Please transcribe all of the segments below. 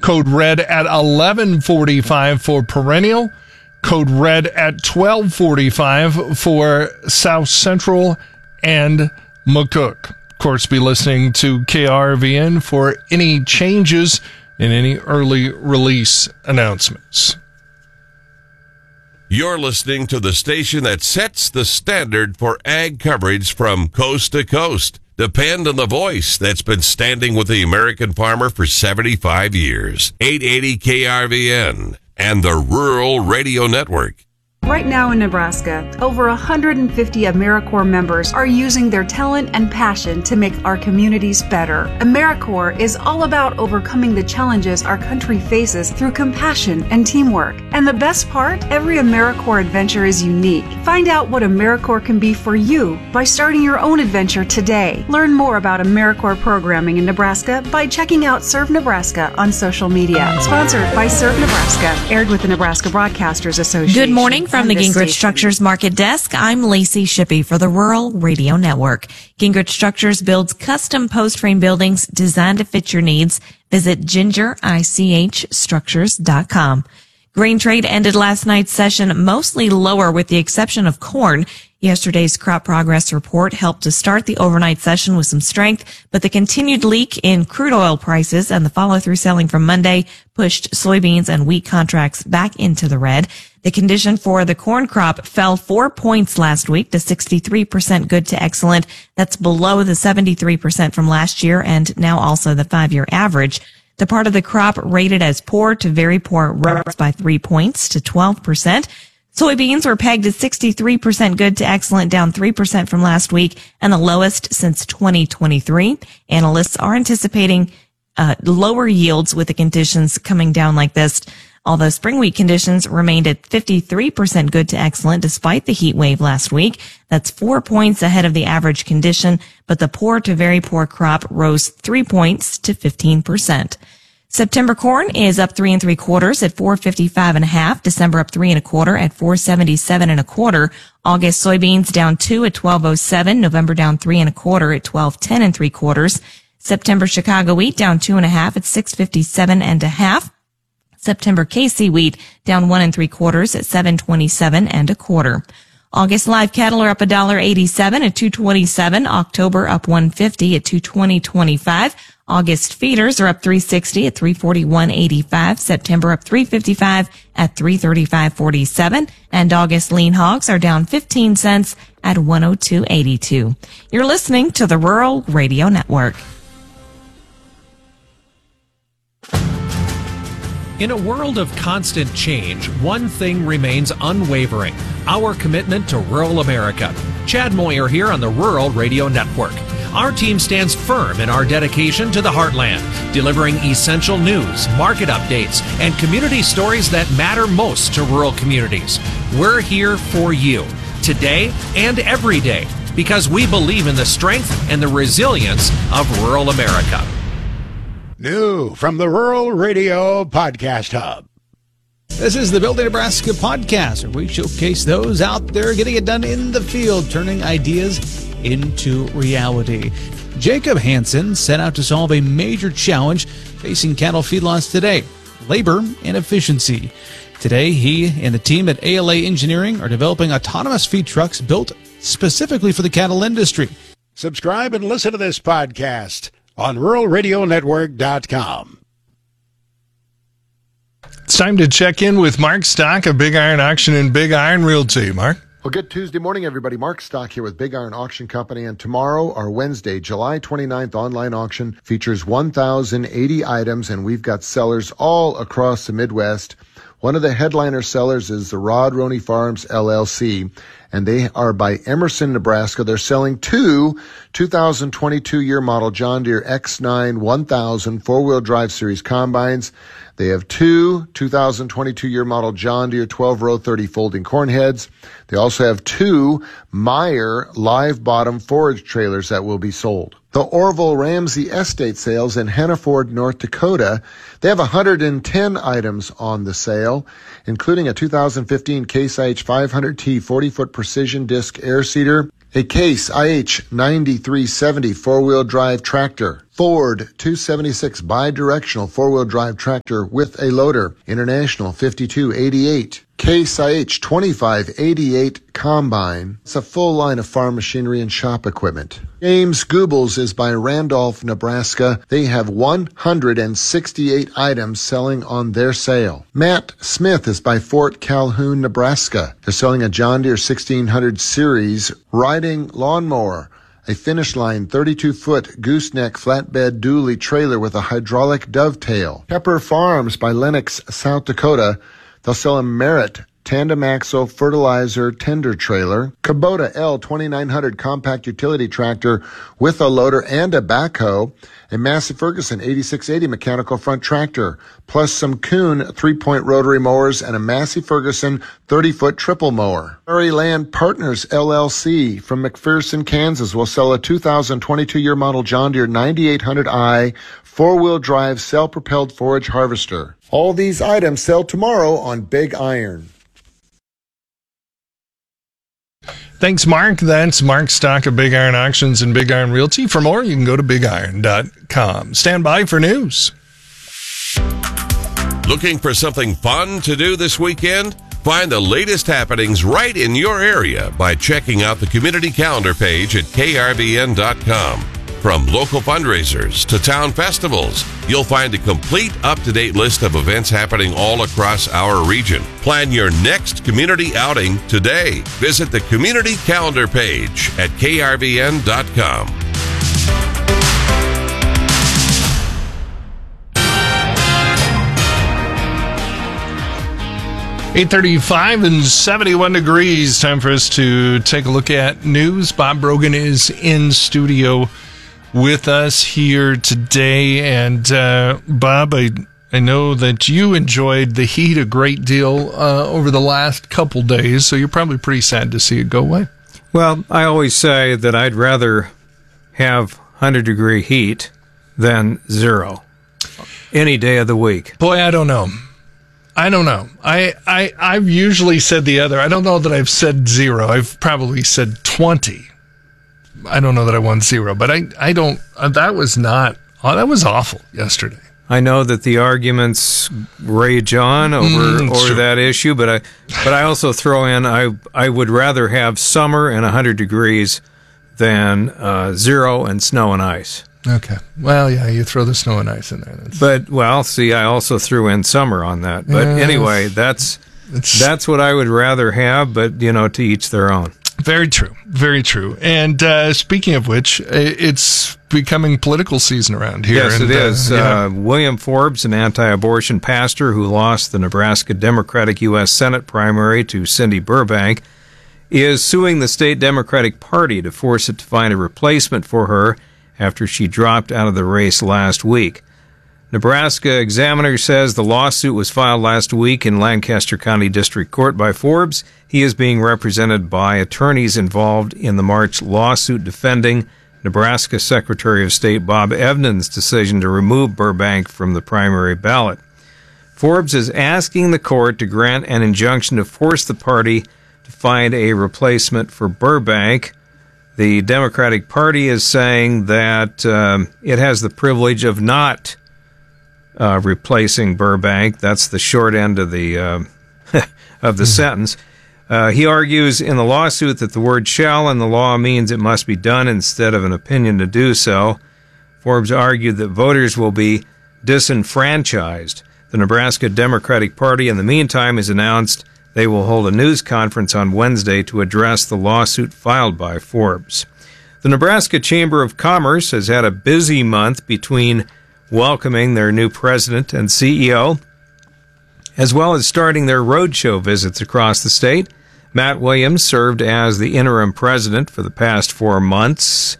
Code red at 11:45 for Perennial. Code red at 12:45 for South Central and McCook. Of course, be listening to KRVN for any changes in any early release announcements. You're listening to the station that sets the standard for ag coverage from coast to coast. Depend on the voice that's been standing with the American farmer for 75 years. 880 KRVN and the Rural Radio Network. Right now in Nebraska, over 150 AmeriCorps members are using their talent and passion to make our communities better. AmeriCorps is all about overcoming the challenges our country faces through compassion and teamwork. And the best part? Every AmeriCorps adventure is unique. Find out what AmeriCorps can be for you by starting your own adventure today. Learn more about AmeriCorps programming in Nebraska by checking out Serve Nebraska on social media. Sponsored by Serve Nebraska, aired with the Nebraska Broadcasters Association. Good morning from the Gingrich Structures Market Desk. I'm Lacey Shippey for the Rural Radio Network. Gingrich Structures builds custom post-frame buildings designed to fit your needs. Visit gingerichstructures.com. Grain trade ended last night's session mostly lower with the exception of corn. Yesterday's crop progress report helped to start the overnight session with some strength, but the continued leak in crude oil prices and the follow-through selling from Monday pushed soybeans and wheat contracts back into the red. The condition for the corn crop fell 4 points last week to 63% good to excellent. That's below the 73% from last year and now also the 5-year average. The part of the crop rated as poor to very poor rose by 3 points to 12%. Soybeans were pegged at 63% good to excellent, down 3% from last week and the lowest since 2023. Analysts are anticipating lower yields with the conditions coming down like this. Although spring wheat conditions remained at 53% good to excellent despite the heat wave last week. That's 4 points ahead of the average condition, but the poor to very poor crop rose 3 points to 15%. September corn is up 3 3/4 at 455.5. December up 3 1/4 at 477 1/4. August soybeans down 2 at 1207. November down 3 1/4 at 1210 3/4. September Chicago wheat down 2 1/2 at 657 1/2. September KC wheat down 1 3/4 at 727 1/4. August live cattle are up $1.87 at 227. October up 150 at 220.25. August feeders are up 360 at 341.85. September up 355 at 335.47. And August lean hogs are down 15 cents at 102.82. You're listening to the Rural Radio Network. In a world of constant change, one thing remains unwavering: our commitment to rural America. Chad Moyer here on the Rural Radio Network. Our team stands firm in our dedication to the heartland, delivering essential news, market updates, and community stories that matter most to rural communities. We're here for you, today and every day, because we believe in the strength and the resilience of rural America. New from the Rural Radio Podcast Hub. This is the Building Nebraska podcast, where we showcase those out there getting it done in the field, turning ideas into reality. Jacob Hansen set out to solve a major challenge facing cattle feedlots today: labor and efficiency. Today, he and the team at ALA Engineering are developing autonomous feed trucks built specifically for the cattle industry. Subscribe and listen to this podcast on ruralradionetwork.com. It's time to check in with Mark Stock of Big Iron Auction and Big Iron Realty. Mark? Well, good Tuesday morning, everybody. Mark Stock here with Big Iron Auction Company. And tomorrow, our Wednesday, July 29th online auction features 1,080 items, and we've got sellers all across the Midwest. One of the headliner sellers is the Rod Roney Farms, LLC, and they are by Emerson, Nebraska. They're selling two 2022 year model John Deere X9 1000 four-wheel drive series combines. They have two 2022 year model John Deere 12-row 30 folding corn heads. They also have two Meyer live bottom forage trailers that will be sold. The Orville Ramsey Estate sales in Hannaford, North Dakota. They have 110 items on the sale, including a 2015 Case IH 500T 40-foot precision disc air seeder, A Case IH 9370 four-wheel drive tractor. Ford 276 bi-directional four-wheel drive tractor with a loader. International 5288. Case IH 2588 combine. It's a full line of farm machinery and shop equipment. James Goebbels is by Randolph, Nebraska. They have 168 items selling on their sale. Matt Smith is by Fort Calhoun, Nebraska. They're selling a John Deere 1600 series riding lawnmower. A Finish Line 32-foot gooseneck flatbed dually trailer with a hydraulic dovetail. Pepper Farms by Lennox, South Dakota. They'll sell a Merit tandem axle fertilizer tender trailer. Kubota L2900 compact utility tractor with a loader and a backhoe. A Massey Ferguson 8680 mechanical front tractor, plus some Kuhn 3-point rotary mowers and a Massey Ferguson 30-foot triple mower. Prairie Land Partners LLC from McPherson, Kansas will sell a 2022 model John Deere 9800i four-wheel drive self-propelled forage harvester. All these items sell tomorrow on Big Iron. Thanks, Mark. That's Mark Stock of Big Iron Auctions and Big Iron Realty. For more, you can go to bigiron.com. Stand by for news. Looking for something fun to do this weekend? Find the latest happenings right in your area by checking out the community calendar page at krvn.com. From local fundraisers to town festivals, you'll find a complete up-to-date list of events happening all across our region. Plan your next community outing today. Visit the community calendar page at krvn.com. .35 and 71 degrees. Time for us to take a look at news. Bob Brogan is in studio with us here today. And Bob, I know that you enjoyed the heat a great deal over the last couple days, so you're probably pretty sad to see it go away. Well, I always say that I'd rather have 100-degree heat than zero any day of the week. Boy, I don't know. I've usually said the other. I don't know that I've said zero. I've probably said 20. I don't know that I want zero, but I don't. That was awful yesterday. I know that the arguments rage on over that issue, but I also throw in I would rather have summer and 100 degrees than zero and snow and ice. Okay. Well, yeah, you throw the snow and ice in there. I also threw in summer on that. But anyway, that's what I would rather have, but, to each their own. Very true. Very true. And speaking of which, it's becoming political season around here. Yes, it is. William Forbes, an anti-abortion pastor who lost the Nebraska Democratic U.S. Senate primary to Cindy Burbank, is suing the state Democratic Party to force it to find a replacement for her after she dropped out of the race last week. Nebraska Examiner says the lawsuit was filed last week in Lancaster County District Court by Forbes. He is being represented by attorneys involved in the March lawsuit defending Nebraska Secretary of State Bob Evans' decision to remove Burbank from the primary ballot. Forbes is asking the court to grant an injunction to force the party to find a replacement for Burbank. The Democratic Party is saying that it has the privilege of not replacing Burbank. That's the short end of the sentence. He argues in the lawsuit that the word shall in the law means it must be done instead of an opinion to do so. Forbes argued that voters will be disenfranchised. The Nebraska Democratic Party, in the meantime, has announced they will hold a news conference on Wednesday to address the lawsuit filed by Forbes. The Nebraska Chamber of Commerce has had a busy month between welcoming their new president and CEO, as well as starting their roadshow visits across the state. Matt Williams served as the interim president for the past 4 months,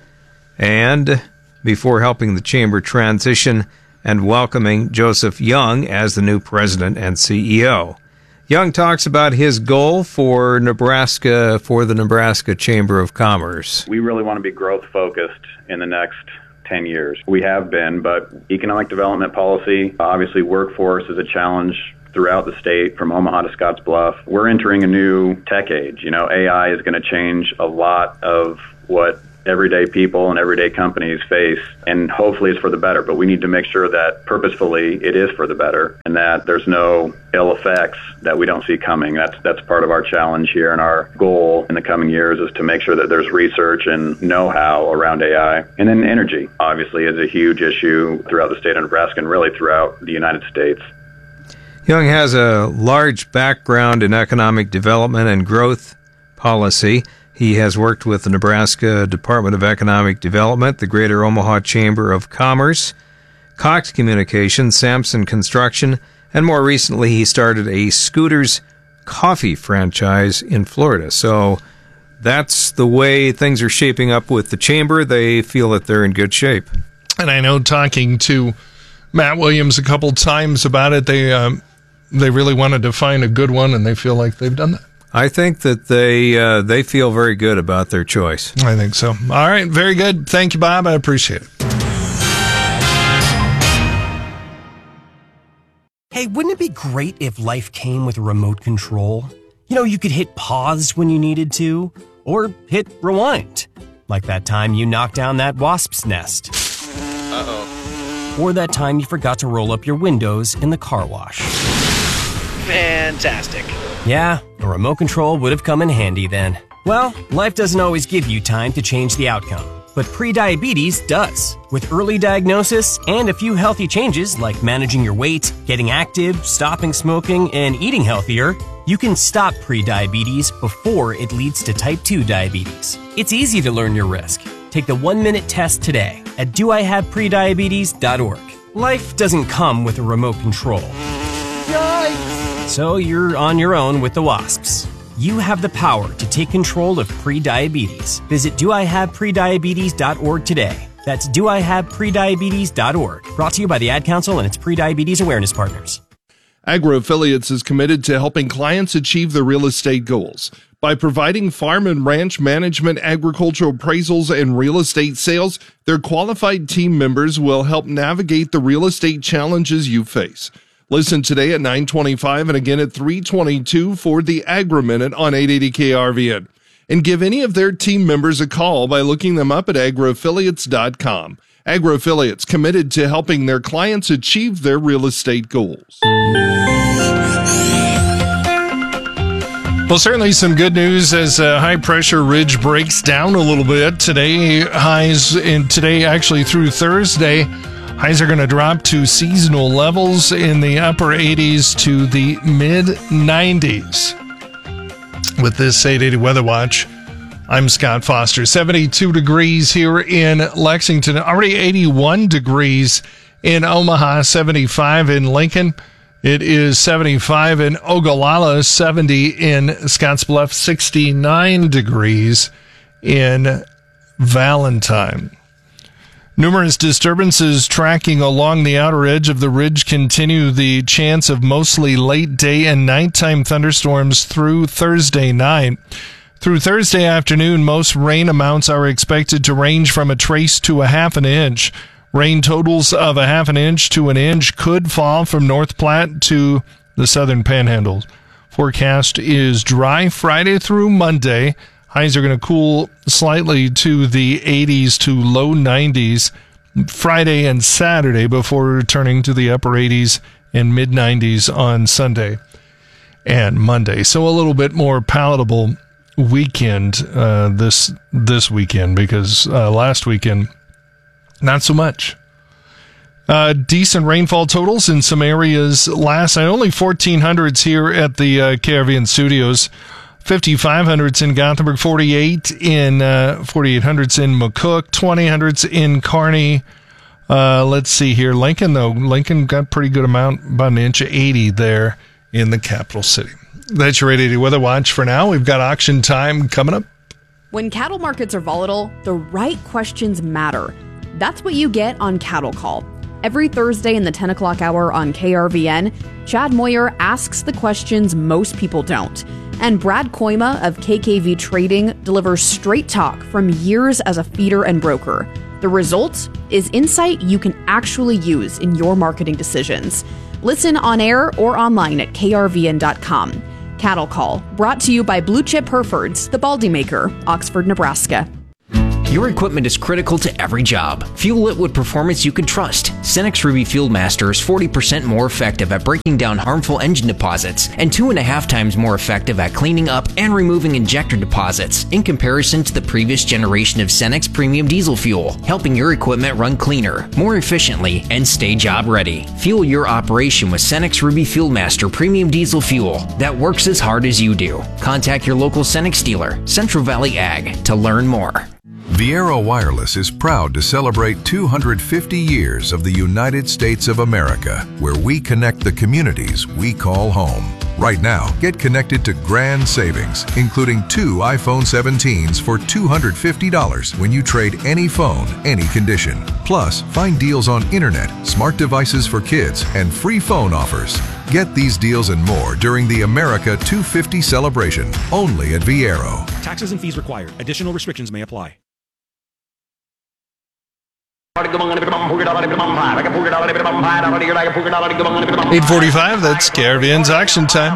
and before helping the chamber transition and welcoming Joseph Young as the new president and CEO. Young talks about his goal for Nebraska, for the Nebraska Chamber of Commerce. We really want to be growth focused in the next 10 years. We have been, but economic development policy, obviously workforce is a challenge throughout the state, from Omaha to Scottsbluff. We're entering a new tech age. AI is going to change a lot of what everyday people and everyday companies face, and hopefully it's for the better. But we need to make sure that purposefully it is for the better, and that there's no ill effects that we don't see coming. That's part of our challenge here, and our goal in the coming years is to make sure that there's research and know-how around AI. And then energy, obviously, is a huge issue throughout the state of Nebraska and really throughout the United States. Young has a large background in economic development and growth policy. He has worked with the Nebraska Department of Economic Development, the Greater Omaha Chamber of Commerce, Cox Communications, Sampson Construction, and more recently he started a Scooters coffee franchise in Florida. So that's the way things are shaping up with the chamber. They feel that they're in good shape. And I know, talking to Matt Williams a couple times about it, they really wanted to find a good one, and they feel like they've done that. I think that they feel very good about their choice. I think so. All right, very good. Thank you, Bob. I appreciate it. Hey, wouldn't it be great if life came with a remote control? You could hit pause when you needed to, or hit rewind. Like that time you knocked down that wasp's nest. Uh-oh. Or that time you forgot to roll up your windows in the car wash. Fantastic. Yeah, a remote control would have come in handy then. Well, life doesn't always give you time to change the outcome, but prediabetes does. With early diagnosis and a few healthy changes like managing your weight, getting active, stopping smoking, and eating healthier, you can stop prediabetes before it leads to type 2 diabetes. It's easy to learn your risk. Take the 1-minute test today at doihaveprediabetes.org. Life doesn't come with a remote control. Yikes! So you're on your own with the wasps. You have the power to take control of prediabetes. Visit doihaveprediabetes.org today. That's doihaveprediabetes.org. Brought to you by the Ad Council and its Prediabetes Awareness Partners. Agro-Affiliates is committed to helping clients achieve their real estate goals. By providing farm and ranch management, agricultural appraisals, and real estate sales, their qualified team members will help navigate the real estate challenges you face. Listen today at 9:25 and again at 3:22 for the Agri-Minute on 880 KRVN. And give any of their team members a call by looking them up at agroaffiliates.com. Agro-Affiliates, committed to helping their clients achieve their real estate goals. Well, certainly some good news as high-pressure ridge breaks down a little bit. Today, actually through Thursday, highs are going to drop to seasonal levels in the upper 80s to the mid-90s. With this 880 Weather Watch, I'm Scott Foster. 72 degrees here in Lexington. Already 81 degrees in Omaha, 75 in Lincoln. It is 75 in Ogallala, 70 in Scottsbluff, 69 degrees in Valentine. Numerous disturbances tracking along the outer edge of the ridge continue the chance of mostly late day and nighttime thunderstorms through Thursday night. Through Thursday afternoon, most rain amounts are expected to range from a trace to a half an inch. Rain totals of a half an inch to an inch could fall from North Platte to the southern panhandle. Forecast is dry Friday through Monday. Highs are going to cool slightly to the 80s to low 90s Friday and Saturday before returning to the upper 80s and mid 90s on Sunday and Monday. So a little bit more palatable weekend this weekend, because last weekend not so much. Decent rainfall totals in some areas last night. Only 1400s here at the KRVN studios. 5500s in Gothenburg, 4800s in McCook, 2000s in Kearney. Let's see here. Lincoln, though. Lincoln got pretty good amount, about an inch of 80 there in the capital city. That's your 880 Weather Watch for now. We've got auction time coming up. When cattle markets are volatile, the right questions matter. That's what you get on Cattle Call. Every Thursday in the 10 o'clock hour on KRVN, Chad Moyer asks the questions most people don't. And Brad Koima of KKV Trading delivers straight talk from years as a feeder and broker. The result is insight you can actually use in your marketing decisions. Listen on air or online at krvn.com. Cattle Call, brought to you by Blue Chip Herefords, the Baldy Maker, Oxford, Nebraska. Your equipment is critical to every job. Fuel it with performance you can trust. Cenex Ruby Fieldmaster is 40% more effective at breaking down harmful engine deposits and 2.5 times more effective at cleaning up and removing injector deposits in comparison to the previous generation of Cenex Premium Diesel Fuel, helping your equipment run cleaner, more efficiently, and stay job ready. Fuel your operation with Cenex Ruby Fieldmaster Premium Diesel Fuel that works as hard as you do. Contact your local Cenex dealer, Central Valley Ag, to learn more. Viaero Wireless is proud to celebrate 250 years of the United States of America, where we connect the communities we call home. Right now, get connected to grand savings, including 2 iPhone 17s for $250 when you trade any phone, any condition. Plus, find deals on internet, smart devices for kids, and free phone offers. Get these deals and more during the America 250 celebration, only at Viaero. Taxes and fees required. Additional restrictions may apply. 8:45, that's KRVN's Auction Time.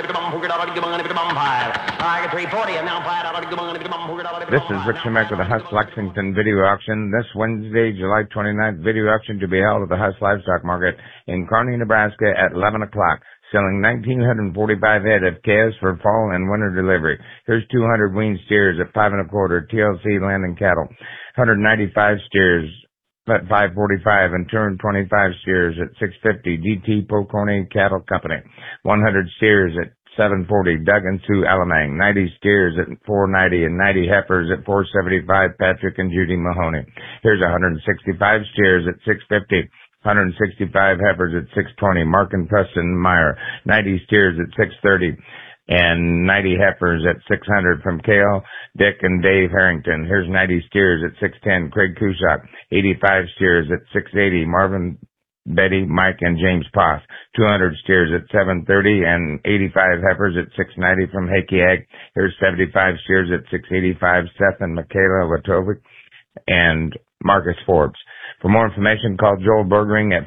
This is Rick Shemek with the Huss Lexington Video Auction. This Wednesday, July 29th, video auction to be held at the Huss Livestock Market in Kearney, Nebraska at 11 o'clock. Selling 1,945 head of calves for fall and winter delivery. Here's 200 weaned steers at 5 1/4 TLC Land and Cattle. 195 steers at $5.45 and 225 steers at $6.50 DT Poconey Cattle Company. 100 steers at $7.40 Doug and Sue Alamang. 90 steers at $4.90 and 90 heifers at $4.75 Patrick and Judy Mahoney. Here's 165 steers at $6.50. 165 heifers at $6.20 Mark and Preston Meyer. 90 steers at $6.30. And 90 heifers at $600 from Kale, Dick, and Dave Harrington. Here's 90 steers at $610, Craig Kushak. 85 steers at $680, Marvin, Betty, Mike, and James Poff. 200 steers at $730, and 85 heifers at $690 from Hakey Ag. Here's 75 steers at $685, Seth and Michaela Latovic, and Marcus Forbes. For more information, call Joel Bergering at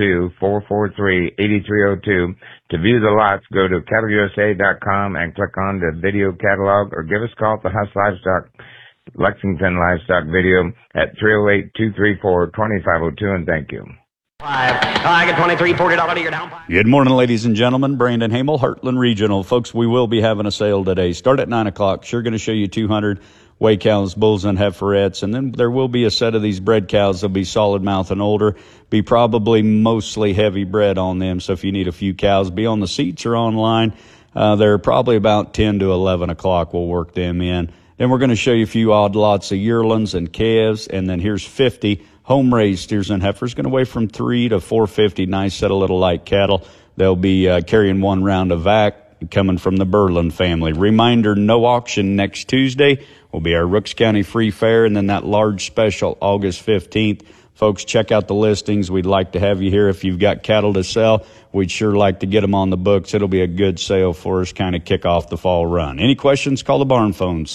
402-443-8302. To view the lots, go to cattleusa.com and click on the video catalog, or give us a call at the Huss Livestock, Lexington Livestock Video at 308-234-2502, and thank you. I get $23, $40 you're down. Good morning, ladies and gentlemen. Brandon Hamel, Heartland Regional. Folks, we will be having a sale today. Start at 9 o'clock. Sure going to show you 200 weigh cows, bulls, and heiferettes. And then there will be a set of these bred cows. They'll be solid mouth and older. Be probably mostly heavy bred on them. So if you need a few cows, be on the seats or online. They're probably about 10 to 11 o'clock. We'll work them in. Then we're going to show you a few odd lots of yearlings and calves. And then here's 50 home-raised steers and heifers. Going to weigh from 3 to 450. Nice set of little light cattle. They'll be carrying 1 round of vac coming from the Berlin family. Reminder, no auction next Tuesday will be our Rooks County Free Fair, and then that large special August 15th. Folks, check out the listings. We'd like to have you here. If you've got cattle to sell, we'd sure like to get them on the books. It'll be a good sale for us, kind of kick off the fall run. Any questions, call the barn phone,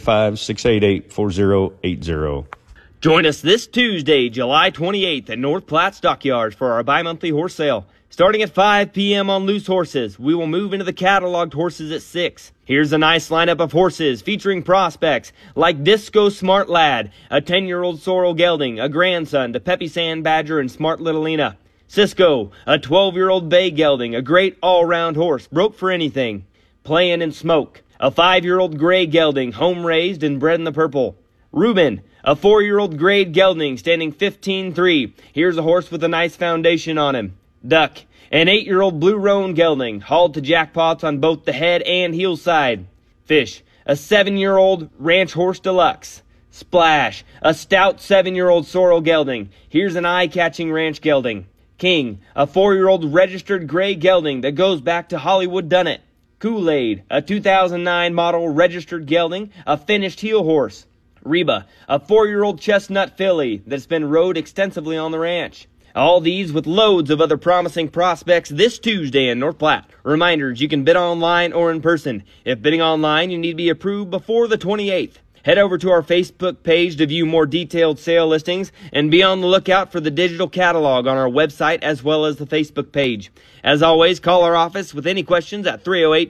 785-688-4080. Join us this Tuesday, July 28th at North Platte Stockyards for our bi-monthly horse sale. Starting at 5 p.m. on loose horses, we will move into the cataloged horses at 6. Here's a nice lineup of horses featuring prospects like Disco Smart Lad, a 10-year-old Sorrel Gelding, a grandson to Peppy Sand Badger and Smart Little Lena. Cisco, a 12-year-old Bay Gelding, a great all-round horse, broke for anything. Playin' and Smoke, a 5-year-old Gray Gelding, home-raised and bred in the purple. Reuben, a 4-year-old grade gelding standing 15-3. Here's a horse with a nice foundation on him. Duck, an 8-year-old Blue Roan gelding, hauled to jackpots on both the head and heel side. Fish, a 7-year-old Ranch Horse Deluxe. Splash, a stout 7-year-old Sorrel gelding. Here's an eye-catching ranch gelding. King, a 4-year-old registered gray gelding that goes back to Hollywood Dunnett. Kool-Aid, a 2009 model registered gelding, a finished heel horse. Reba, a 4-year-old chestnut filly that's been rode extensively on the ranch. All these with loads of other promising prospects this Tuesday in North Platte. Reminders, you can bid online or in person. If bidding online, you need to be approved before the 28th. Head over to our Facebook page to view more detailed sale listings and be on the lookout for the digital catalog on our website as well as the Facebook page. As always, call our office with any questions at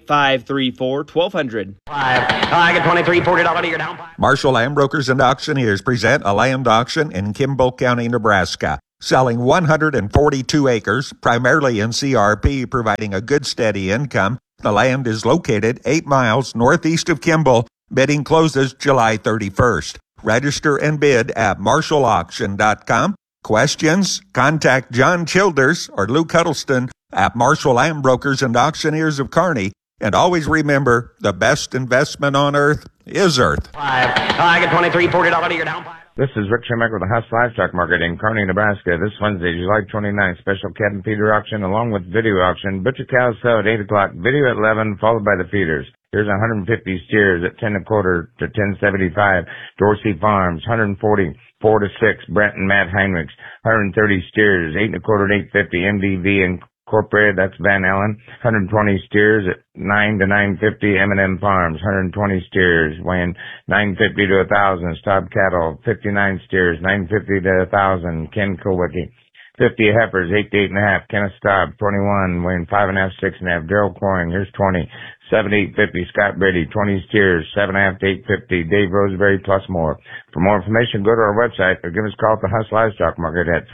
308-534-1200. I get $23, $40 a year down. Marshall Land Brokers and Auctioneers present a land auction in Kimball County, Nebraska. Selling 142 acres, primarily in CRP, providing a good steady income. The land is located 8 miles northeast of Kimball. Bidding closes July 31st. Register and bid at marshallauction.com. Questions? Contact John Childers or Lou Cuddleston at Marshall Land Brokers and Auctioneers of Kearney. And always remember, the best investment on earth is earth. I get $23, $40 a year down. This is Rick Shemek with the Huss Livestock Market in Kearney, Nebraska. This Wednesday, July 29th, special cat and feeder auction along with video auction. Butcher cows sell at 8 o'clock, video at 11, followed by the feeders. Here's 150 steers at 10 1/4 to 10.75. Dorsey Farms, 140, 4 to 6. Brent and Matt Heinrichs, 130 steers, 8 1/4 to 8.50. MDV Incorporated, that's Van Allen, 120 steers at 9 to 9.50. M&M Farms, 120 steers, weighing 950 to 1,000. Staub Cattle, 59 steers, 950 to 1,000. Ken Kowicki, 50 heifers, 8 to 8.5. Kenneth Staub, 21, weighing 5.5, 6.5. Daryl Coring, here's 20, 7 to 8.50. Scott Brady, 20 steers, 7.5 to 8.50. Dave Roseberry, plus more. For more information, go to our website or give us a call at the Huss Livestock Market at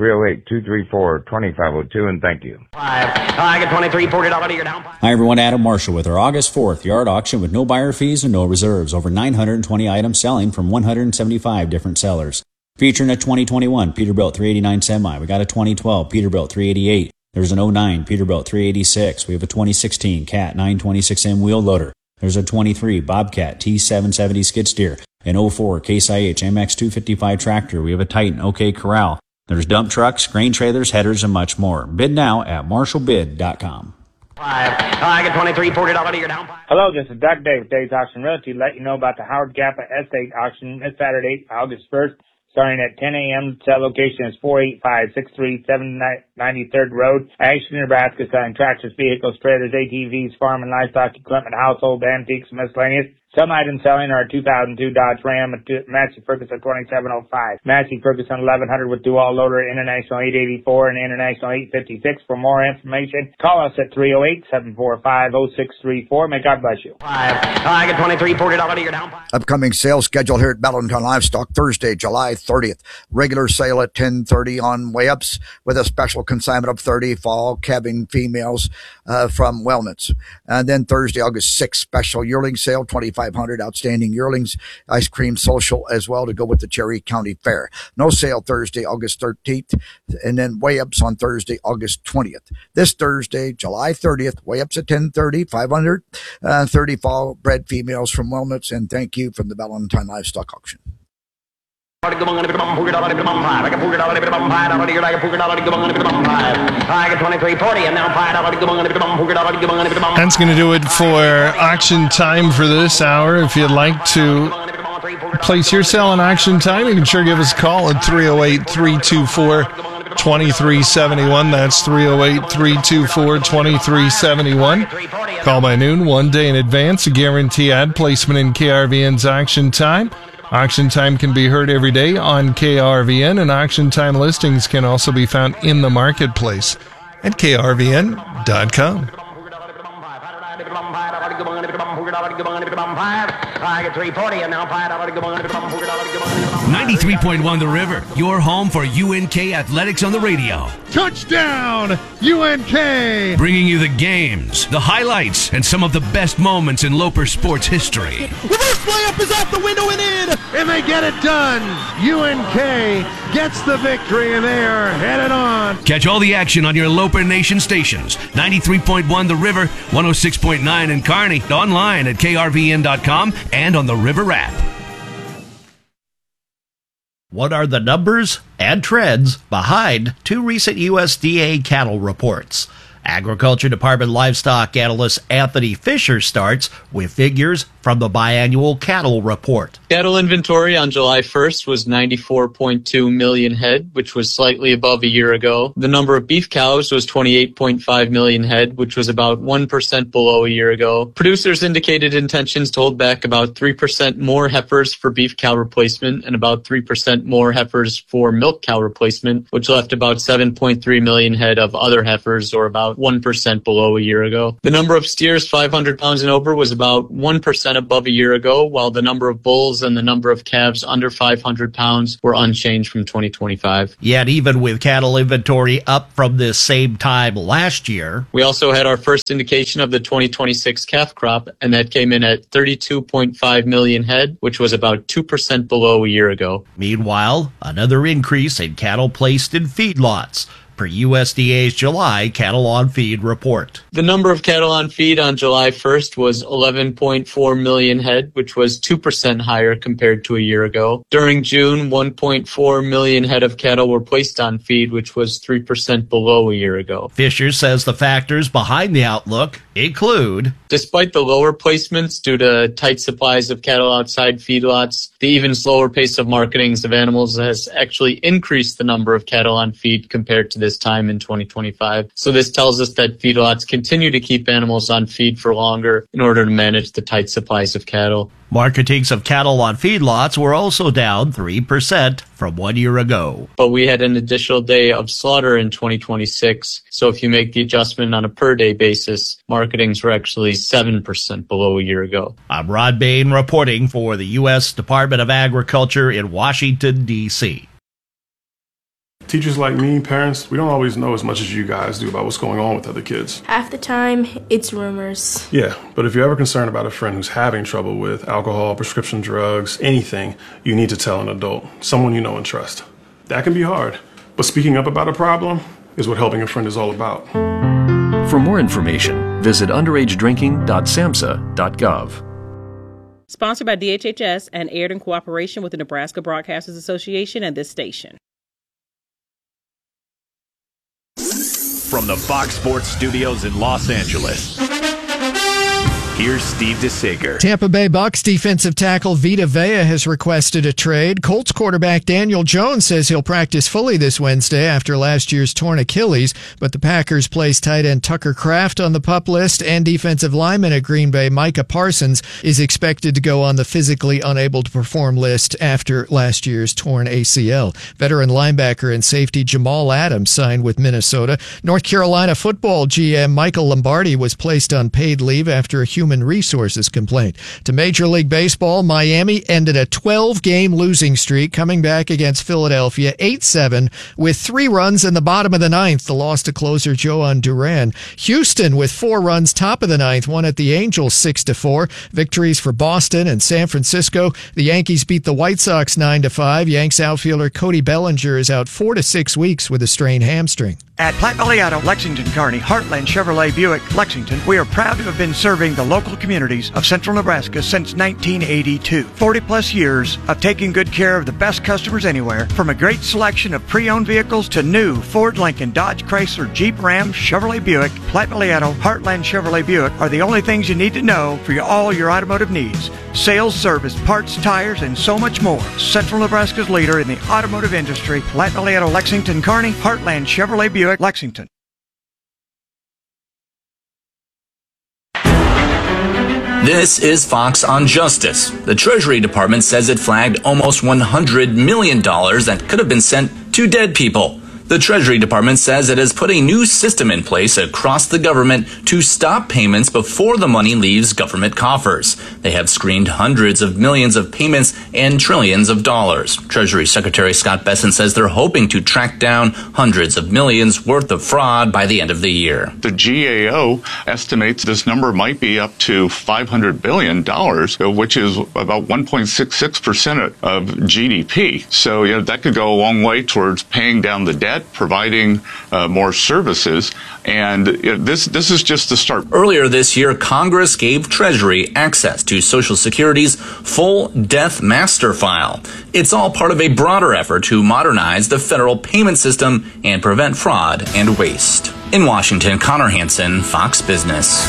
308-234-2502, and thank you. I get $23, $40 a year down. Hi everyone, Adam Marshall with our August 4th yard auction with no buyer fees and no reserves. Over 920 items selling from 175 different sellers. Featuring a 2021 Peterbilt 389 semi. We got a 2012 Peterbilt 388. There's an 09 Peterbilt 386. We have a 2016 Cat 926M wheel loader. There's a 23 Bobcat T770 skid steer. An 04 Case IH MX 255 tractor. We have a Titan OK Corral. There's dump trucks, grain trailers, headers, and much more. Bid now at marshallbid.com. I get $23, $40 a year down. Hello, this is Doug Day with Dave's Auction Realty. Let you know about the Howard Gappa Estate Auction this Saturday, August 1st. Starting at 10 a.m. Cell location is 485-637 93rd Road, Ashton, Nebraska, selling tractors, vehicles, trailers, ATVs, farm and livestock equipment, household antiques, miscellaneous. Some items selling are a 2002 Dodge Ram, a Massey Ferguson 2705, Massey Ferguson 1100 with dual loader, International 884 and International 856. For more information, call us at 308-745-0634. May God bless you. I get $23, $40 a year down. Upcoming sales schedule here at Valentine Livestock, Thursday, July 30th. Regular sale at 10:30 on weigh-ups with a special consignment of 30 fall calving females from Wellness. And then Thursday, August 6th, special yearling sale, 2,500 outstanding yearlings, ice cream social as well to go with the Cherry County Fair. No sale Thursday, August 13th, and then weigh-ups on Thursday, August 20th. This Thursday, July 30th, weigh-ups at 10:30, 500, 30 fall bred females from Wellness, and thank you from the Valentine Livestock Auction. I get $23, $40, and now $5. That's going to do it for auction time for this hour. If you'd like to place your sale on auction time, you can sure give us a call at 308-324-2371. That's 308-324-2371. Call by noon, 1 day in advance. A guarantee ad placement in KRVN's auction time. Auction time can be heard every day on KRVN, and auction time listings can also be found in the marketplace at krvn.com. I get $3.40, and now $5. 93.1 The River, your home for UNK athletics on the radio. Touchdown, UNK! Bringing you the games, the highlights, and some of the best moments in Loper sports history. Reverse layup is out the window and in, and they get it done. UNK gets the victory, and they are headed on. Catch all the action on your Loper Nation stations. 93.1 The River, 106.9 in Kearney, online at krvn.com and on the River app. What are the numbers and trends behind two recent USDA cattle reports? Agriculture Department livestock analyst Anthony Fisher starts with figures from the biannual cattle report. Cattle inventory on July 1st was 94.2 million head, which was slightly above a year ago. The number of beef cows was 28.5 million head, which was about 1% below a year ago. Producers indicated intentions to hold back about 3% more heifers for beef cow replacement and about 3% more heifers for milk cow replacement, which left about 7.3 million head of other heifers, or about 1% below a year ago. The number of steers 500 pounds and over was about 1% above a year ago, while the number of bulls and the number of calves under 500 pounds were unchanged from 2025. Yet even with cattle inventory up from this same time last year, we also had our first indication of the 2026 calf crop, and that came in at 32.5 million head, which was about 2% below a year ago. Meanwhile, another increase in cattle placed in feedlots, per USDA's July cattle on feed report. The number of cattle on feed on July 1st was 11.4 million head, which was 2% higher compared to a year ago. During June, 1.4 million head of cattle were placed on feed, which was 3% below a year ago. Fisher says the factors behind the outlook include, despite the lower placements due to tight supplies of cattle outside feedlots, the even slower pace of marketings of animals has actually increased the number of cattle on feed compared to this time in 2025. So this tells us that feedlots continue to keep animals on feed for longer in order to manage the tight supplies of cattle. Marketings of cattle on feedlots were also down 3% from 1 year ago. But we had an additional day of slaughter in 2026. So if you make the adjustment on a per day basis, marketings were actually 7% below a year ago. I'm Rod Bain reporting for the U.S. Department of Agriculture in Washington, D.C. Teachers like me, parents, we don't always know as much as you guys do about what's going on with other kids. Half the time, it's rumors. Yeah, but if you're ever concerned about a friend who's having trouble with alcohol, prescription drugs, anything, you need to tell an adult, someone you know and trust. That can be hard, but speaking up about a problem is what helping a friend is all about. For more information, visit underagedrinking.samhsa.gov. Sponsored by DHHS and aired in cooperation with the Nebraska Broadcasters Association and this station. From the Fox Sports Studios in Los Angeles, here's Steve DeSager. Tampa Bay Bucs defensive tackle Vita Vea has requested a trade. Colts quarterback Daniel Jones says he'll practice fully this Wednesday after last year's torn Achilles, but the Packers placed tight end Tucker Kraft on the PUP list, and defensive lineman at Green Bay Micah Parsons is expected to go on the physically unable to perform list after last year's torn ACL. Veteran linebacker and safety Jamal Adams signed with Minnesota. North Carolina football GM Michael Lombardi was placed on paid leave after a human resources complaint. To Major League Baseball, Miami ended a 12-game losing streak, coming back against Philadelphia 8-7 with 3 runs in the bottom of the ninth. The loss to closer Joan Duran. Houston with 4 runs top of the ninth won at the Angels 6-4. Victories for Boston and San Francisco. The Yankees beat the White Sox 9-5. Yanks outfielder Cody Bellinger is out 4 to 6 weeks with a strained hamstring. At Platte Valley Auto, Lexington, Kearney, Heartland Chevrolet Buick, Lexington, we are proud to have been serving the local communities of central Nebraska since 1982. 40-plus years of taking good care of the best customers anywhere, from a great selection of pre-owned vehicles to new Ford, Lincoln, Dodge, Chrysler, Jeep, Ram, Chevrolet Buick. Platte Valley Auto, Heartland Chevrolet Buick are the only things you need to know for all your automotive needs. Sales, service, parts, tires, and so much more. Central Nebraska's leader in the automotive industry, Platte Valley Auto, Lexington, Kearney, Heartland Chevrolet Buick, Lexington. This is Fox on Justice. The Treasury Department says it flagged almost $100 million that could have been sent to dead people. The Treasury Department says it has put a new system in place across the government to stop payments before the money leaves government coffers. They have screened hundreds of millions of payments and trillions of dollars. Treasury Secretary Scott Bessent says they're hoping to track down hundreds of millions worth of fraud by the end of the year. The GAO estimates this number might be up to $500 billion, which is about 1.66% of GDP. So, that could go a long way towards paying down the debt, providing more services, and this is just the start. Earlier this year, Congress gave Treasury access to Social Security's full death master file. It's all part of a broader effort to modernize the federal payment system and prevent fraud and waste. In Washington, Connor Hansen, Fox Business.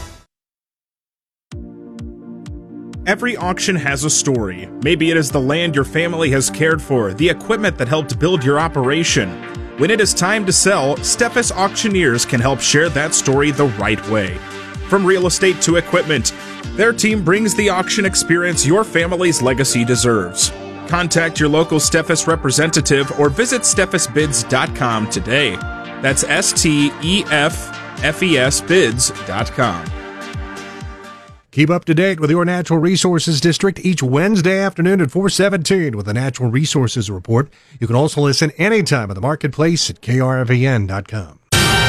Every auction has a story. Maybe it is the land your family has cared for, the equipment that helped build your operation. When it is time to sell, Steffes Auctioneers can help share that story the right way. From real estate to equipment, their team brings the auction experience your family's legacy deserves. Contact your local Steffes representative or visit steffesbids.com today. That's STEFFES bids.com. Keep up to date with your Natural Resources District each Wednesday afternoon at 4:17 with the Natural Resources Report. You can also listen anytime at the marketplace at krvn.com.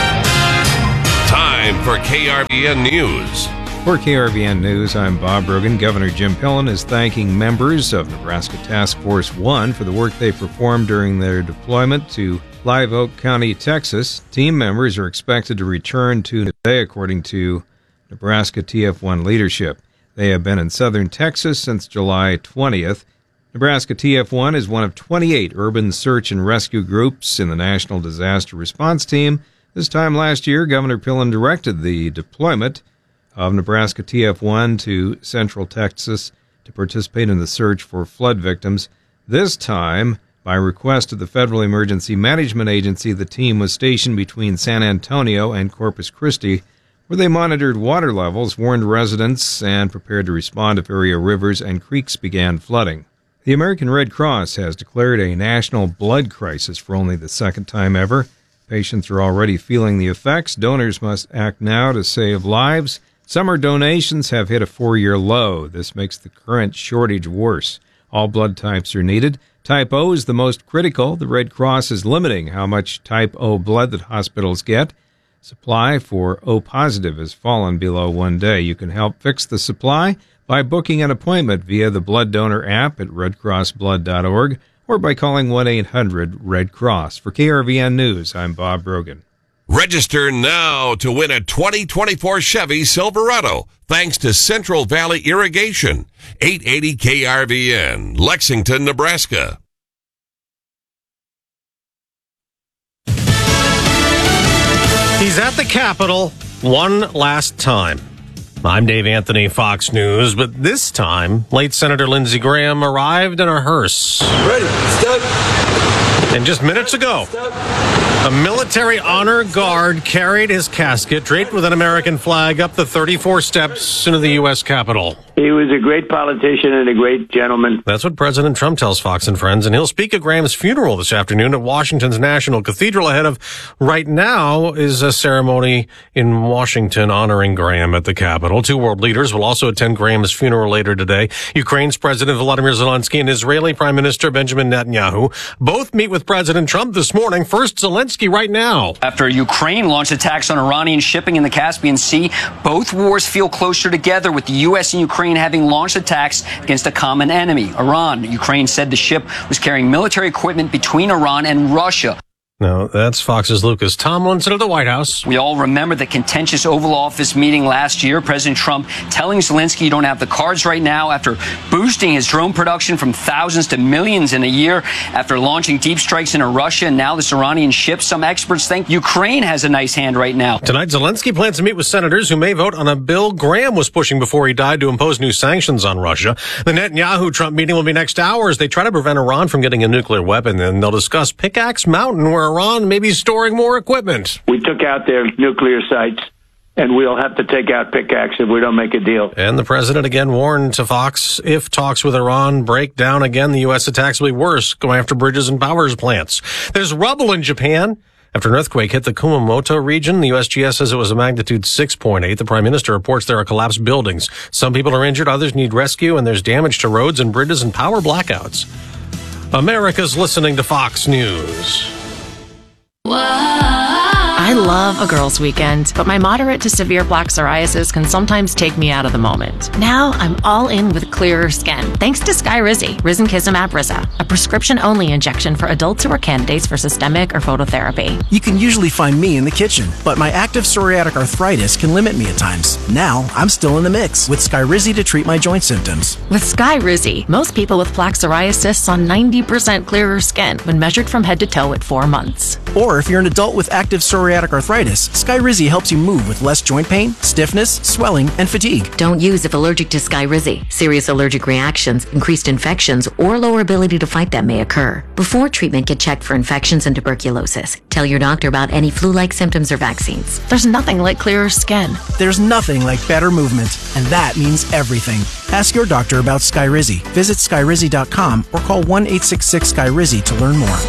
Time for KRVN News. For KRVN News, I'm Bob Brogan. Governor Jim Pillen is thanking members of Nebraska Task Force 1 for the work they performed during their deployment to Live Oak County, Texas. Team members are expected to return to today, according to Nebraska TF1 leadership. They have been in southern Texas since July 20th. Nebraska TF1 is one of 28 urban search and rescue groups in the National Disaster Response Team. This time last year, Governor Pillen directed the deployment of Nebraska TF1 to Central Texas to participate in the search for flood victims. This time, by request of the Federal Emergency Management Agency, the team was stationed between San Antonio and Corpus Christi, where they monitored water levels, warned residents, and prepared to respond if area rivers and creeks began flooding. The American Red Cross has declared a national blood crisis for only the second time ever. Patients are already feeling the effects. Donors must act now to save lives. Summer donations have hit a 4-year low. This makes the current shortage worse. All blood types are needed. Type O is the most critical. The Red Cross is limiting how much Type O blood that hospitals get. Supply for O positive has fallen below 1 day. You can help fix the supply by booking an appointment via the Blood Donor app at redcrossblood.org or by calling 1-800-RED-CROSS. For KRVN News, I'm Bob Brogan. Register now to win a 2024 Chevy Silverado thanks to Central Valley Irrigation. 880 KRVN, Lexington, Nebraska. He's at the Capitol one last time. I'm Dave Anthony, Fox News, but this time, late Senator Lindsey Graham arrived in a hearse. Ready, step. And just minutes ago, a military honor guard carried his casket draped with an American flag up the 34 steps into the U.S. Capitol. He was a great politician and a great gentleman. That's what President Trump tells Fox and Friends, and he'll speak at Graham's funeral this afternoon at Washington's National Cathedral. Ahead of right now is a ceremony in Washington honoring Graham at the Capitol. Two world leaders will also attend Graham's funeral later today. Ukraine's President Volodymyr Zelensky and Israeli Prime Minister Benjamin Netanyahu both meet with President Trump this morning. First, Zelensky right now. After Ukraine launched attacks on Iranian shipping in the Caspian Sea, both wars feel closer together, with the U.S. and Ukraine having launched attacks against a common enemy, Iran. Ukraine said the ship was carrying military equipment between Iran and Russia. No, that's Fox's Lucas Tomlinson at the White House. We all remember the contentious Oval Office meeting last year. President Trump telling Zelensky you don't have the cards right now after boosting his drone production from thousands to millions in a year, after launching deep strikes into Russia and now this Iranian ship. Some experts think Ukraine has a nice hand right now. Tonight, Zelensky plans to meet with senators who may vote on a bill Graham was pushing before he died to impose new sanctions on Russia. The Netanyahu-Trump meeting will be next hour as they try to prevent Iran from getting a nuclear weapon. Then they'll discuss Pickaxe Mountain, where Iran may be storing more equipment. We took out their nuclear sites, and we'll have to take out Pickaxe if we don't make a deal. And the president again warned to Fox, if talks with Iran break down again, the U.S. attacks will be worse, going after bridges and power plants. There's rubble in Japan. After an earthquake hit the Kumamoto region, the USGS says it was a magnitude 6.8. The Prime Minister reports there are collapsed buildings. Some people are injured, others need rescue, and there's damage to roads and bridges and power blackouts. America's listening to Fox News. I love a girls' weekend, but my moderate to severe plaque psoriasis can sometimes take me out of the moment. Now I'm all in with clearer skin, thanks to Skyrizi, Risankizumab Risa, a prescription-only injection for adults who are candidates for systemic or phototherapy. You can usually find me in the kitchen, but my active psoriatic arthritis can limit me at times. Now I'm still in the mix with Skyrizi to treat my joint symptoms. With Skyrizi, most people with plaque psoriasis saw 90% clearer skin when measured from head to toe at 4 months. Or if you're an adult with active psoriatic psoriatic arthritis, Skyrizi helps you move with less joint pain, stiffness, swelling, and fatigue. Don't use if allergic to Skyrizi. Serious allergic reactions, increased infections, or lower ability to fight them may occur. Before treatment, get checked for infections and tuberculosis. Tell your doctor about any flu-like symptoms or vaccines. There's nothing like clearer skin. There's nothing like better movement, and that means everything. Ask your doctor about Skyrizi. Visit Skyrizi.com or call 1-866-SKYRIZI to learn more.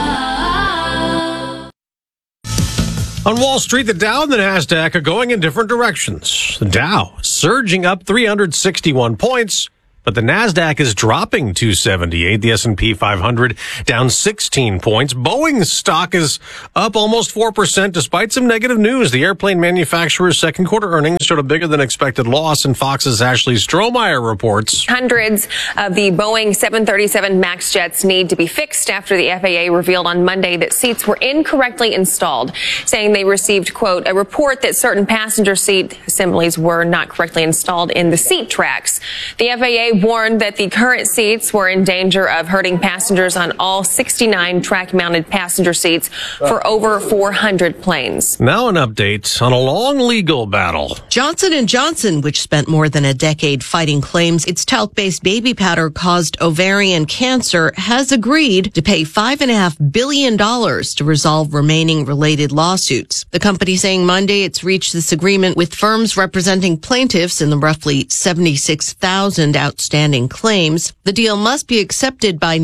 On Wall Street, the Dow and the NASDAQ are going in different directions. The Dow surging up 361 points, but the NASDAQ is dropping 278. The S&P 500 down 16 points. Boeing's stock is up almost 4% despite some negative news. The airplane manufacturer's second quarter earnings showed a bigger than expected loss, and Fox's Ashley Strohmeyer reports. Hundreds of the Boeing 737 MAX jets need to be fixed after the FAA revealed on Monday that seats were incorrectly installed, saying they received, quote, a report that certain passenger seat assemblies were not correctly installed in the seat tracks. The FAA warned that the current seats were in danger of hurting passengers on all 69 track-mounted passenger seats for over 400 planes. Now an update on a long legal battle. Johnson & Johnson, which spent more than a decade fighting claims its talc-based baby powder caused ovarian cancer, has agreed to pay $5.5 billion to resolve remaining related lawsuits. The company saying Monday it's reached this agreement with firms representing plaintiffs in the roughly 76,000 outstanding claims. The deal must be accepted by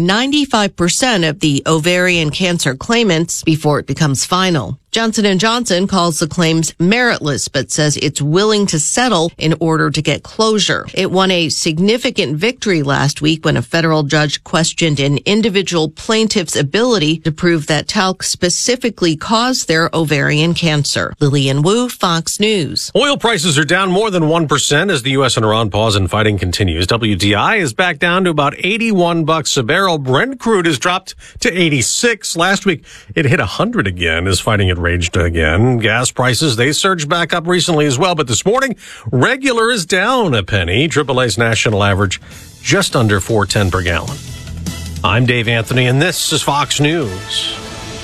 95% of the ovarian cancer claimants before it becomes final. Johnson & Johnson calls the claims meritless, but says it's willing to settle in order to get closure. It won a significant victory last week when a federal judge questioned an individual plaintiff's ability to prove that talc specifically caused their ovarian cancer. Lillian Wu, Fox News. Oil prices are down more than 1% as the U.S. and Iran pause and fighting continues. WTI is back down to about $81 a barrel. Brent crude has dropped to 86. Last week, it hit 100 again as fighting had raged again. Gas prices, they surged back up recently as well, but this morning, regular is down a penny. AAA's national average just under $4.10 per gallon. I'm Dave Anthony, and this is Fox News.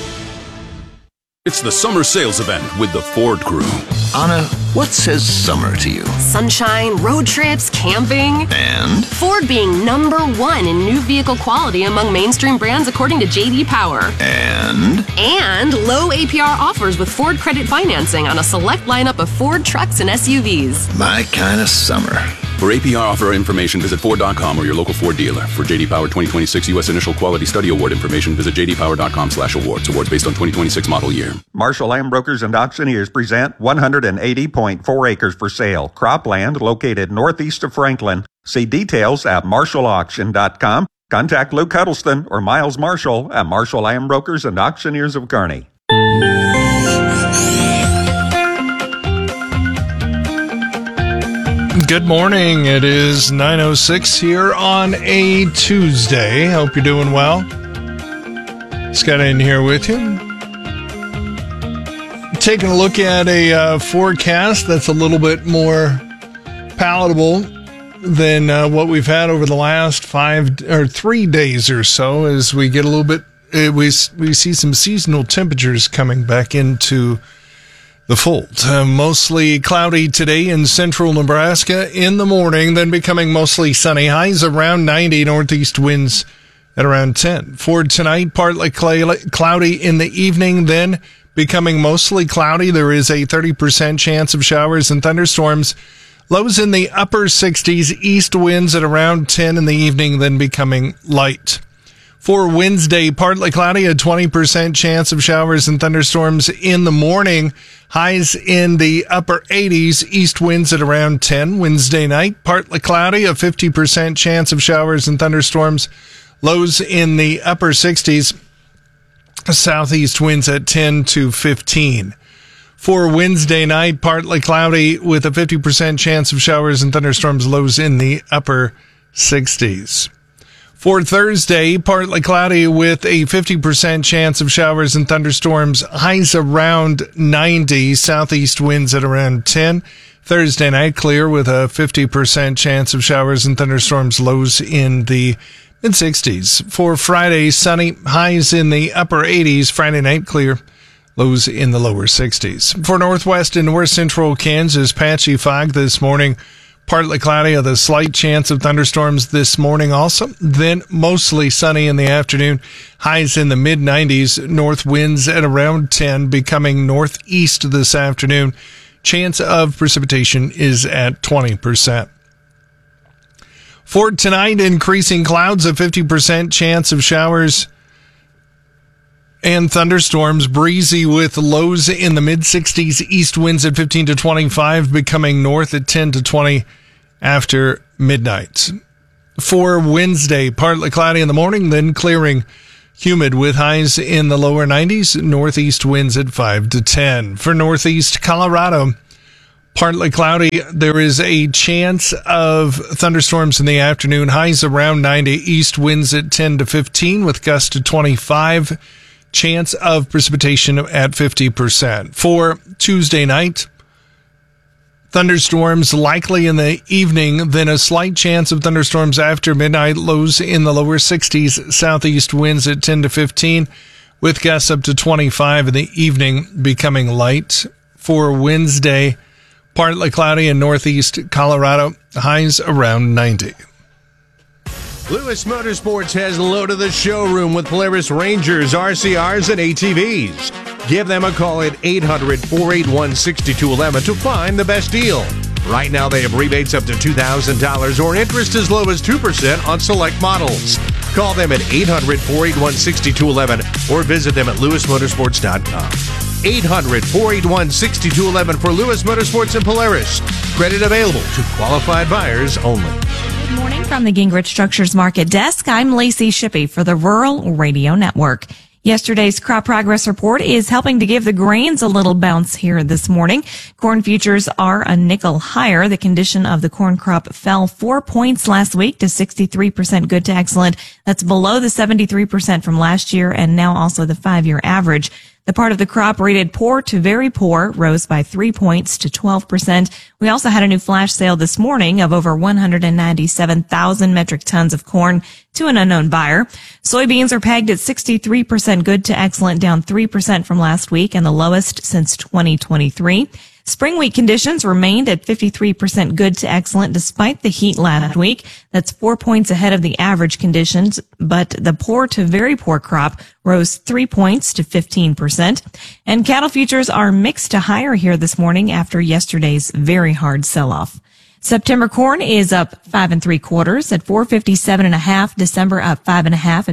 It's the summer sales event with the Ford Crew. Anna, what says summer to you? Sunshine, road trips, camping. And? Ford being #1 in new vehicle quality among mainstream brands according to J.D. Power. And? And low APR offers with Ford credit financing on a select lineup of Ford trucks and SUVs. My kind of summer. For APR offer information, visit Ford.com or your local Ford dealer. For J.D. Power 2026 U.S. Initial Quality Study Award information, visit jdpower.com/awards. Awards based on 2026 model year. Marshall Land Brokers and Auctioneers present 180.4 acres for sale. Cropland located northeast of Franklin. See details at marshallauction.com. Contact Luke Huddleston or Miles Marshall at Marshall Land Brokers and Auctioneers of Kearney. Good morning. It is 9:06 here on a Tuesday. Hope you're doing well. Scott in here with you. Taking a look at a forecast that's a little bit more palatable than what we've had over the last 3 days or so, as we get a little bit, we see some seasonal temperatures coming back into the fold. Mostly cloudy today in central Nebraska in the morning, then becoming mostly sunny. Highs around 90, northeast winds at around 10. For tonight, partly cloudy in the evening, then becoming mostly cloudy. There is a 30% chance of showers and thunderstorms. Lows in the upper 60s, east winds at around 10 in the evening, then becoming light. For Wednesday, partly cloudy, a 20% chance of showers and thunderstorms in the morning. Highs in the upper 80s, east winds at around 10. Wednesday night, partly cloudy, a 50% chance of showers and thunderstorms. Lows in the upper 60s, southeast winds at 10 to 15. For Wednesday night, partly cloudy with a 50% chance of showers and thunderstorms. Lows in the upper 60s. For Thursday, partly cloudy with a 50% chance of showers and thunderstorms. Highs around 90, southeast winds at around 10. Thursday night, clear with a 50% chance of showers and thunderstorms. Lows in the mid-60s. For Friday, sunny, highs in the upper 80s. Friday night, clear. lows in the lower 60s. For northwest and north central Kansas, patchy fog this morning. Partly cloudy with a slight chance of thunderstorms this morning also. Then mostly sunny in the afternoon. Highs in the mid-90s. North winds at around 10, becoming northeast this afternoon. Chance of precipitation is at 20%. For tonight, increasing clouds, a 50% chance of showers and thunderstorms. Breezy with lows in the mid-60s. East winds at 15 to 25, becoming north at 10 to 20 after midnight. For Wednesday, partly cloudy in the morning, then clearing. Humid with highs in the lower 90s. Northeast winds at 5 to 10. For northeast Colorado, partly cloudy. There is a chance of thunderstorms in the afternoon. Highs around 90. East winds at 10 to 15 with gusts to 25. Chance of precipitation at 50%. For Tuesday night, thunderstorms likely in the evening, then a slight chance of thunderstorms after midnight. Lows in the lower 60s. Southeast winds at 10 to 15 with gusts up to 25 in the evening, becoming light. For Wednesday, partly cloudy in northeast Colorado. Highs around 90. Lewis Motorsports has loaded the showroom with Polaris Rangers, RCRs, and ATVs. Give them a call at 800-481-6211 to find the best deal. Right now, they have rebates up to $2,000 or interest as low as 2% on select models. Call them at 800-481-6211 or visit them at lewismotorsports.com. 800-481-6211 for Lewis Motorsports and Polaris. Credit available to qualified buyers only. Good morning from the Gingrich Structures Market Desk. I'm Lacey Shippey for the Rural Radio Network. Yesterday's crop progress report is helping to give the grains a little bounce here this morning. Corn futures are a nickel higher. The condition of the corn crop fell 4 points last week to 63% good to excellent. That's below the 73% from last year and now also the 5-year average. The part of the crop rated poor to very poor rose by 3 points to 12%. We also had a new flash sale this morning of over 197,000 metric tons of corn to an unknown buyer. Soybeans are pegged at 63% good to excellent, down 3% from last week and the lowest since 2023. Spring wheat conditions remained at 53% good to excellent despite the heat last week. That's 4 points ahead of the average conditions, but the poor to very poor crop rose 3 points to 15%. And cattle futures are mixed to higher here this morning after yesterday's very hard sell-off. September corn is up 5 3/4 at 457.5. December up 5 1/2 at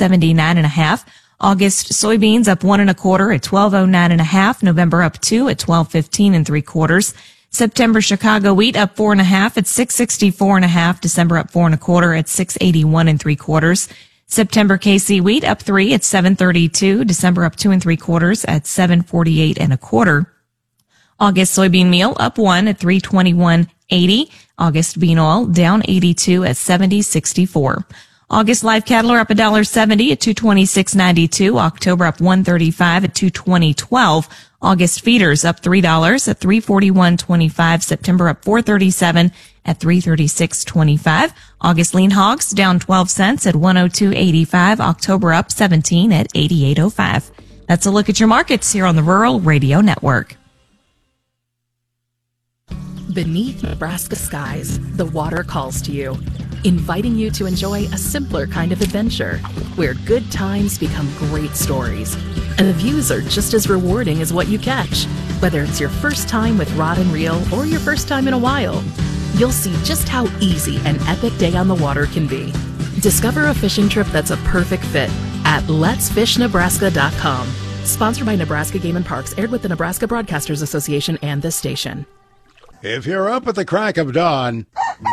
479.5. August soybeans up 1 1/4 at 1209.5. November up 2 at 1215 3/4. September Chicago wheat up 4 1/2 at 664.5. December up 4 1/4 at 681 3/4. September KC wheat up 3 at 732. December up 2 3/4 at 748 1/4. August soybean meal up 1 at 321.80. August bean oil down 82 at 70.64. August live cattle are up $1.70 at 226.92. October up $1.35 at 220.12. August feeders up $3 at 341.25. September up $4.37 at 336.25. August lean hogs down 12 cents at 102.85. October up 17 at 88.05. That's a look at your markets here on the Rural Radio Network. Beneath Nebraska skies, the water calls to you, inviting you to enjoy a simpler kind of adventure, where good times become great stories. And the views are just as rewarding as what you catch. Whether it's your first time with rod and reel or your first time in a while, you'll see just how easy an epic day on the water can be. Discover a fishing trip that's a perfect fit at letsfishnebraska.com. Sponsored by Nebraska Game and Parks, aired with the Nebraska Broadcasters Association and this station. If you're up at the crack of dawn,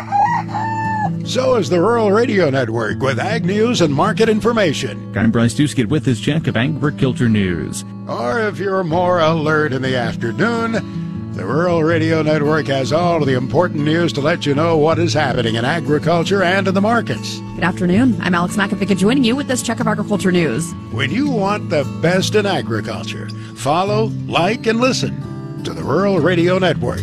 so is the Rural Radio Network with ag news and market information. I'm Bryce Duskett with this check of agriculture news. Or if you're more alert in the afternoon, the Rural Radio Network has all of the important news to let you know what is happening in agriculture and in the markets. Good afternoon. I'm Alex McAfee joining you with this check of agriculture news. When you want the best in agriculture, follow, like, and listen to the Rural Radio Network.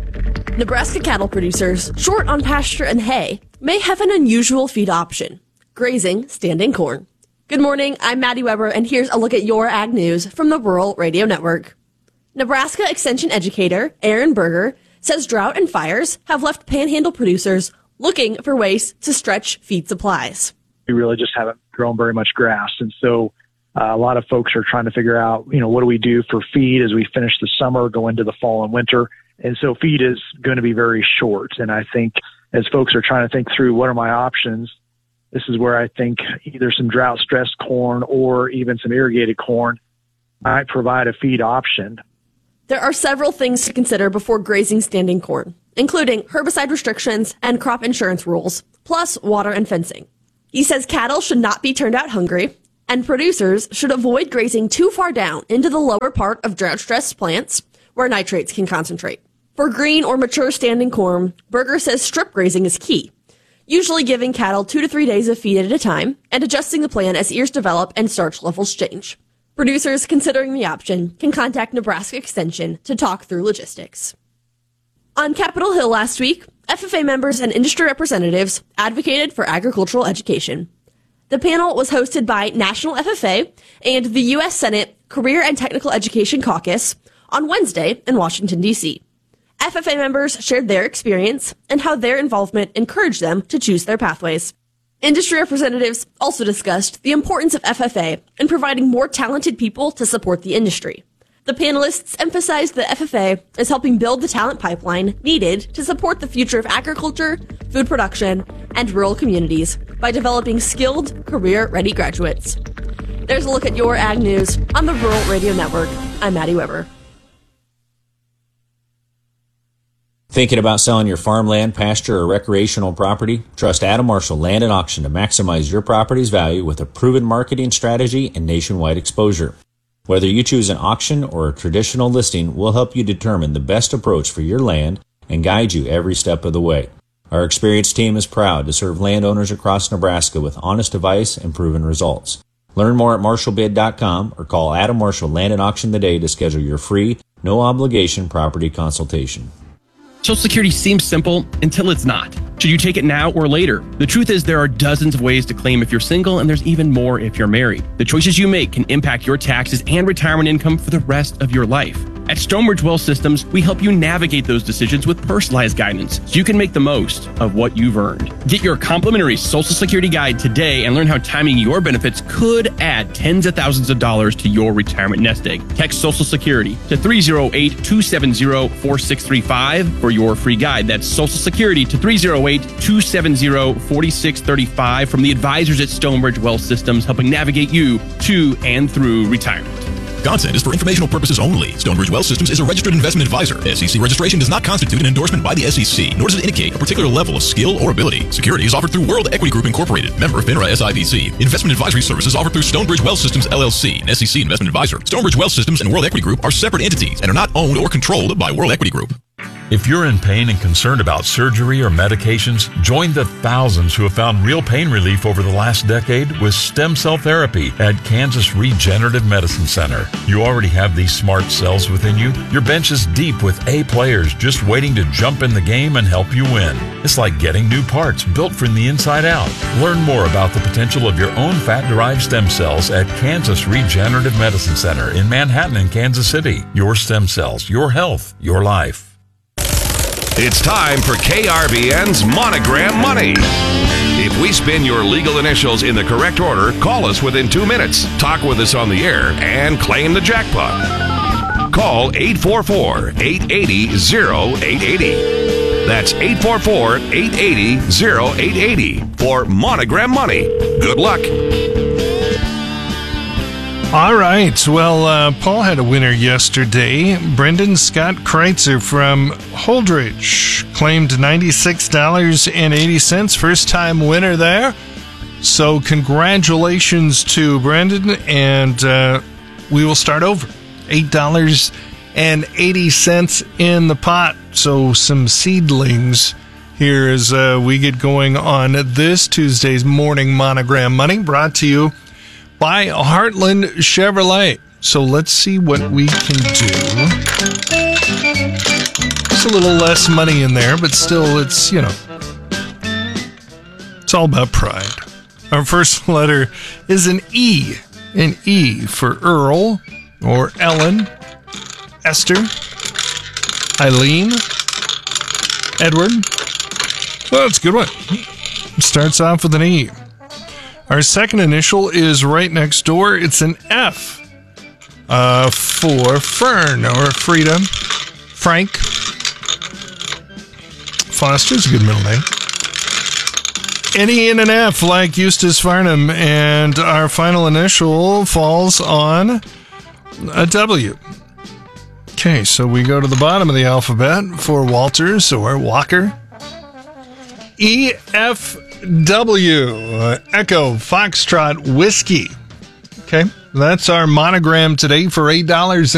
Nebraska cattle producers, short on pasture and hay, may have an unusual feed option: grazing standing corn. Good morning, I'm Maddie Weber, and here's a look at your ag news from the Rural Radio Network. Nebraska Extension educator Aaron Berger says drought and fires have left panhandle producers looking for ways to stretch feed supplies. We really just haven't grown very much grass, and so a lot of folks are trying to figure out, what do we do for feed as we finish the summer, go into the fall and winter. And so feed is going to be very short. And I think as folks are trying to think through what are my options, this is where I think either some drought-stressed corn or even some irrigated corn might provide a feed option. There are several things to consider before grazing standing corn, including herbicide restrictions and crop insurance rules, plus water and fencing. He says cattle should not be turned out hungry, and producers should avoid grazing too far down into the lower part of drought-stressed plants where nitrates can concentrate. For green or mature standing corn, Berger says strip grazing is key, usually giving cattle 2 to 3 days of feed at a time and adjusting the plan as ears develop and starch levels change. Producers considering the option can contact Nebraska Extension to talk through logistics. On Capitol Hill last week, FFA members and industry representatives advocated for agricultural education. The panel was hosted by National FFA and the U.S. Senate Career and Technical Education Caucus on Wednesday in Washington, D.C. FFA members shared their experience and how their involvement encouraged them to choose their pathways. Industry representatives also discussed the importance of FFA in providing more talented people to support the industry. The panelists emphasized that FFA is helping build the talent pipeline needed to support the future of agriculture, food production, and rural communities by developing skilled, career-ready graduates. There's a look at your ag news on the Rural Radio Network. I'm Maddie Weber. Thinking about selling your farmland, pasture, or recreational property? Trust Adam Marshall Land and Auction to maximize your property's value with a proven marketing strategy and nationwide exposure. Whether you choose an auction or a traditional listing, we'll help you determine the best approach for your land and guide you every step of the way. Our experienced team is proud to serve landowners across Nebraska with honest advice and proven results. Learn more at marshallbid.com or call Adam Marshall Land and Auction today to schedule your free, no-obligation property consultation. Social Security seems simple until it's not. Should you take it now or later? The truth is there are dozens of ways to claim if you're single, and there's even more if you're married. The choices you make can impact your taxes and retirement income for the rest of your life. At Stonebridge Wealth Systems, we help you navigate those decisions with personalized guidance so you can make the most of what you've earned. Get your complimentary Social Security guide today and learn how timing your benefits could add tens of thousands of dollars to your retirement nest egg. Text Social Security to 308-270-4635 for your free guide. That's Social Security to 308-270-4635 from the advisors at Stonebridge Wealth Systems, helping navigate you to and through retirement. Content is for informational purposes only. Stonebridge Wealth Systems is a registered investment advisor. SEC registration does not constitute an endorsement by the SEC, nor does it indicate a particular level of skill or ability. Security is offered through World Equity Group Incorporated, member of FINRA SIPC. Investment advisory services offered through Stonebridge Wealth Systems LLC, an SEC investment advisor. Stonebridge Wealth Systems and World Equity Group are separate entities and are not owned or controlled by World Equity Group. If you're in pain and concerned about surgery or medications, join the thousands who have found real pain relief over the last decade with stem cell therapy at Kansas Regenerative Medicine Center. You already have these smart cells within you. Your bench is deep with A players just waiting to jump in the game and help you win. It's like getting new parts built from the inside out. Learn more about the potential of your own fat-derived stem cells at Kansas Regenerative Medicine Center in Manhattan and Kansas City. Your stem cells, your health, your life. It's time for KRVN's Monogram Money. If we spin your legal initials in the correct order, call us within 2 minutes, talk with us on the air, and claim the jackpot. Call 844-880-0880. That's 844-880-0880 for Monogram Money. Good luck. All right. Well, Paul had a winner yesterday. Brendan Scott Kreitzer from Holdridge claimed $96.80. First time winner there. So congratulations to Brendan. And we will start over. $8.80 in the pot. So some seedlings here as we get going on this Tuesday's Morning Monogram Money, brought to you by Heartland Chevrolet. So let's see what we can do. It's a little less money in there, but still it's, it's all about pride. Our first letter is an E. An E for Earl or Ellen, Esther, Eileen, Edward. Well, that's a good one. Starts off with an E. Our second initial is right next door. It's an F for Fern or Frida, Frank. Foster's a good middle name. An E and an F like Eustace Farnham. And our final initial falls on a W. Okay, so we go to the bottom of the alphabet for Walters or Walker. EFW, Echo Foxtrot Whiskey. Okay, that's our monogram today for $8.